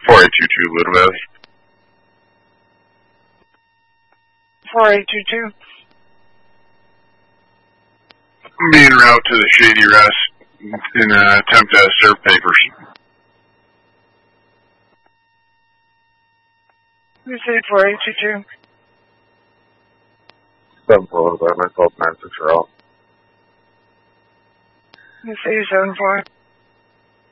4822 Ludovez. 4822. I'm being route to the Shady Rest in an attempt to serve papers. Received 4822. 7-4 Ludovez, myself 9-6 are out. Received 7-4.